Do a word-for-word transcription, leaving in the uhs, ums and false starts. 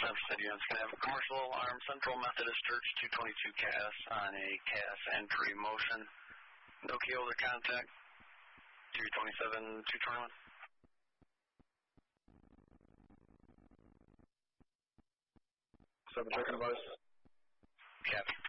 City. It's going to have a commercial alarm, Central Methodist Church, two twenty-two Cass on a Cass entry motion. No key holder contact, two twenty-seven, two twenty-one. Seven checking device. Copy.